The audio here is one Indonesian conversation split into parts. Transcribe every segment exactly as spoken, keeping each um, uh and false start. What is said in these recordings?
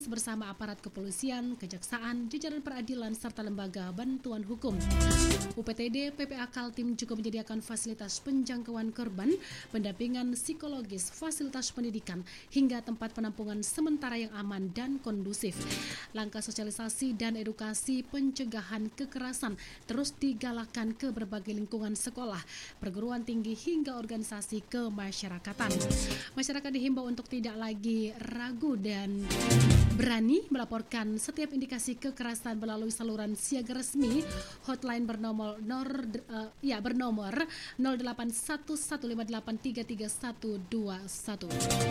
bersama aparat kepolisian, kejaksaan, jajaran peradilan, serta lembaga bantuan hukum. U P T D P P A Kaltim juga menyediakan fasilitas penjangkauan korban, pendampingan psikologis, fasilitas pendidikan, hingga tempat penampungan sementara yang aman dan kondusif. Langkah sosialisasi dan edukasi pencegahan kekerasan terus digalakkan ke berbagai lingkungan sekolah, perguruan tinggi, hingga organisasi kemasyarakatan. Masyarakat dihimbau untuk tidak lagi ragu dan berani melaporkan setiap indikasi kekerasan melalui saluran siaga resmi hotline bernomor nor, uh, ya bernomor nol delapan satu satu lima delapan tiga tiga satu dua satu.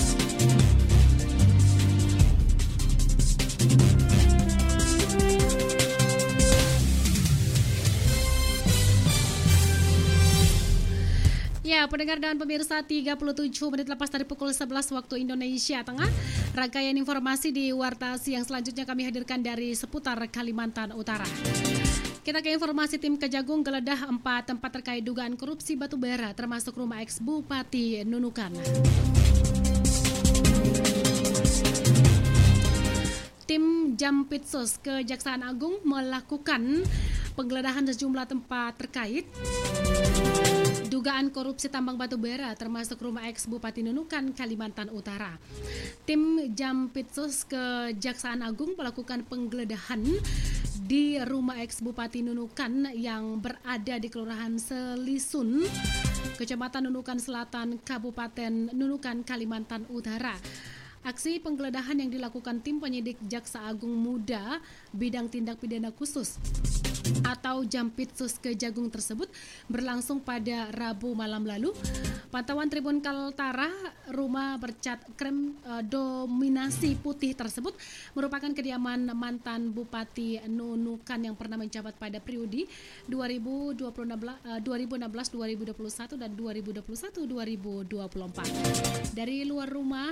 Ya, pendengar dan pemirsa, tiga puluh tujuh menit lepas dari pukul sebelas waktu Indonesia Tengah. Rangkaian informasi di Warta Siang selanjutnya kami hadirkan dari seputar Kalimantan Utara. Kita ke informasi. Tim Kejagung geledah empat tempat terkait dugaan korupsi batubara, termasuk rumah eks Bupati Nunukan. Tim Jampitsus Kejaksaan Agung melakukan penggeledahan sejumlah tempat terkait dugaan korupsi tambang batubara, termasuk rumah eks Bupati Nunukan, Kalimantan Utara. Tim Jampitsus Kejaksaan Agung melakukan penggeledahan di rumah eks Bupati Nunukan yang berada di Kelurahan Selisun, Kecamatan Nunukan Selatan, Kabupaten Nunukan, Kalimantan Utara. Aksi penggeledahan yang dilakukan tim penyidik Jaksa Agung Muda Bidang Tindak Pidana Khusus atau Jampitsus Kejagung tersebut berlangsung pada Rabu malam lalu. Pantauan Tribun Kaltara, rumah bercat krem e, dominasi putih tersebut merupakan kediaman mantan Bupati Nunukan yang pernah menjabat pada periode dua ribu enam belas dua ribu dua puluh satu dan dua ribu dua puluh satu dua ribu dua puluh empat. Dari luar rumah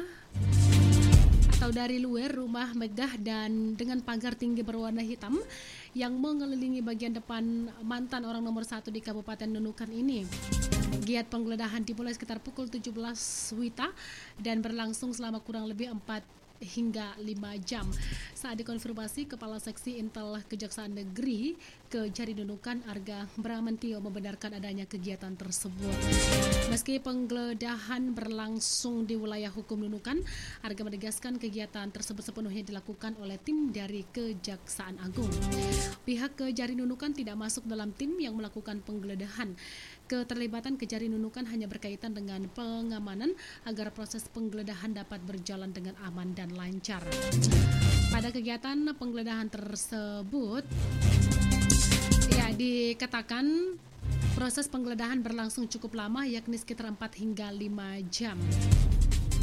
atau dari luar rumah megah dan dengan pagar tinggi berwarna hitam yang mengelilingi bagian depan mantan orang nomor satu di Kabupaten Nunukan ini. Giat penggeledahan dimulai sekitar pukul tujuh belas wita dan berlangsung selama kurang lebih empat hingga lima jam. Saat dikonfirmasi, Kepala Seksi Intel Kejaksaan Negeri Kejari Nunukan, Arga Bramantio, membenarkan adanya kegiatan tersebut. Meski penggeledahan berlangsung di wilayah hukum Nunukan, Arga menegaskan kegiatan tersebut sepenuhnya dilakukan oleh tim dari Kejaksaan Agung. Pihak Kejari Nunukan tidak masuk dalam tim yang melakukan penggeledahan. Keterlibatan Kejari Nunukan hanya berkaitan dengan pengamanan agar proses penggeledahan dapat berjalan dengan aman dan lancar. Pada kegiatan penggeledahan tersebut, ya dikatakan proses penggeledahan berlangsung cukup lama, yakni sekitar empat hingga lima jam.